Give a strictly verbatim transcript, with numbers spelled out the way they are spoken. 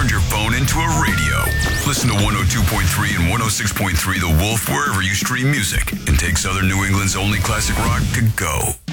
turned your phone into a radio. Listen to one oh two point three and one oh six point three The Wolf wherever you stream music and take Southern New England's only classic rock to go.